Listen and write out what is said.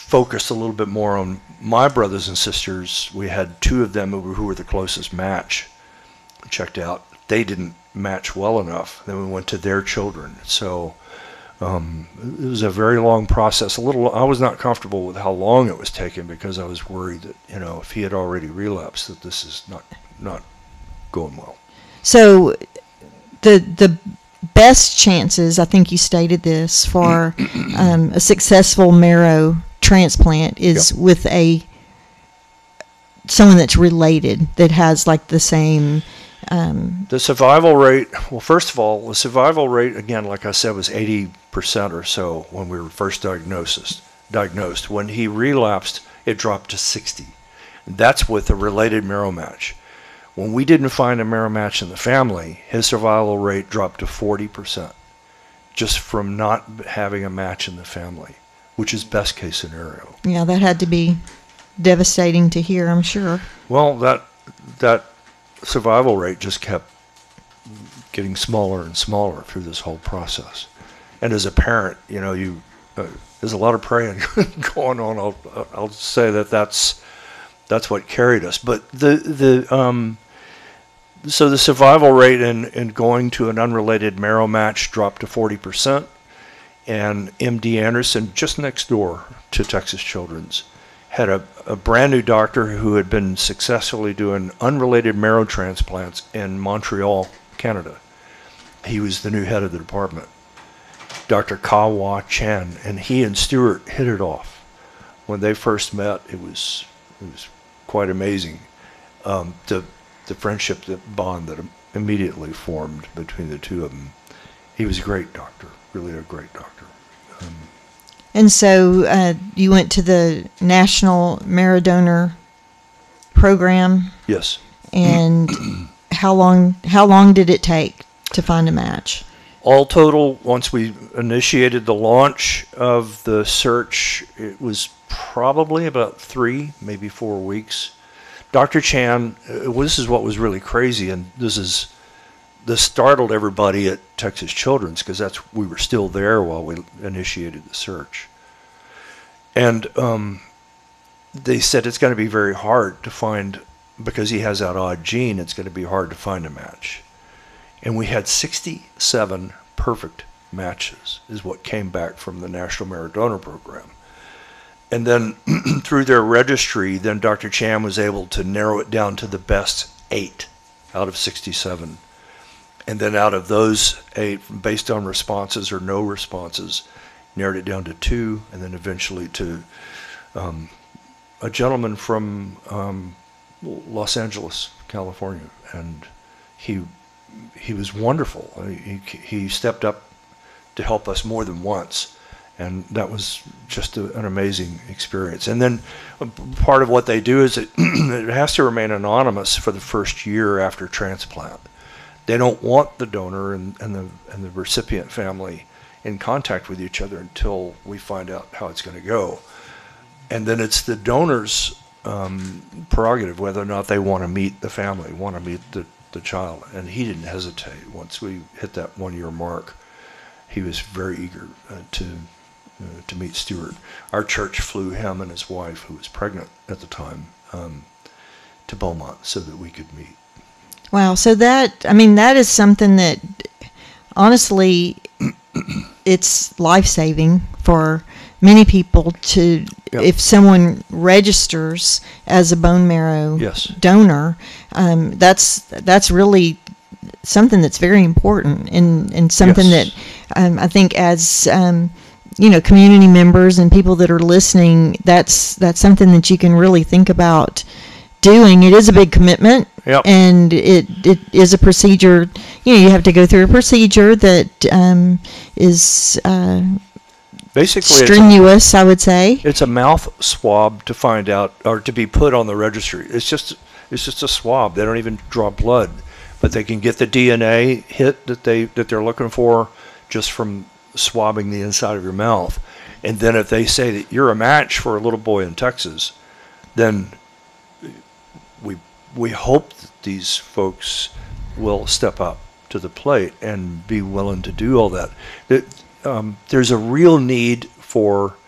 focused a little bit more on my brothers and sisters. We had two of them who were the closest match checked out. They didn't match well enough. Then we went to their children. So it was a very long process. I was not comfortable with how long it was taking because I was worried that, if he had already relapsed, that this is not going well. So the best chances, I think you stated this, for a successful marrow transplant is with someone that's related, that has like the same. The survival rate, well, first of all, the survival rate, again, like I said, was 80% or so when we were first diagnosed. When he relapsed, it dropped to 60. That's with a related marrow match. When we didn't find a marrow match in the family, his survival rate dropped to 40%, just from not having a match in the family, which is best case scenario. Yeah, that had to be devastating to hear, I'm sure. Well, that survival rate just kept getting smaller and smaller through this whole process. And as a parent, there's a lot of praying going on. I'll say that's what carried us. But so the survival rate in going to an unrelated marrow match dropped to 40%, and MD Anderson, just next door to Texas Children's, had a brand new doctor who had been successfully doing unrelated marrow transplants in Montreal, Canada. He was the new head of the department, Dr. Ka-Wah Chan, and he and Stuart hit it off. When they first met, it was quite amazing. The friendship, the bond that immediately formed between the two of them. He was a great doctor, really a great doctor. And so you went to the National Marrow Donor Program? Yes. And how long did it take to find a match? All total, once we initiated the launch of the search, it was probably about 3, maybe 4 weeks. Dr. Chan, this is what was really crazy, and this startled everybody at Texas Children's because we were still there while we initiated the search. And they said it's going to be very hard to find, because he has that odd gene, it's going to be hard to find a match. And we had 67 perfect matches is what came back from the National Marrow Donor Program. And then through their registry, then Dr. Chan was able to narrow it down to the best 8 out of 67. And then out of those 8, based on responses or no responses, narrowed it down to 2, and then eventually to a gentleman from Los Angeles, California. And he was wonderful. He stepped up to help us more than once. And that was just an amazing experience. And then part of what they do is it has to remain anonymous for the first year after transplant. They don't want the donor and the recipient family in contact with each other until we find out how it's going to go. And then it's the donor's prerogative whether or not they want to meet the family, want to meet the child. And he didn't hesitate. Once we hit that 1-year mark, he was very eager to meet Stuart. Our church flew him and his wife, who was pregnant at the time, to Beaumont so that we could meet. Wow. So that is something that, honestly, it's life-saving for many people to, if someone registers as a bone marrow donor, that's really something that's very important and something that I think as community members and people that are listening, that's something that you can really think about doing. It is a big commitment, and it is a procedure. You have to go through a procedure that is basically strenuous, I would say. It's a mouth swab to find out, or to be put on the registry. It's just a swab. They don't even draw blood, but they can get the DNA hit that they're looking for just from swabbing the inside of your mouth. And then if they say that you're a match for a little boy in Texas, then we hope that these folks will step up to the plate and be willing to do all that. There's a real need for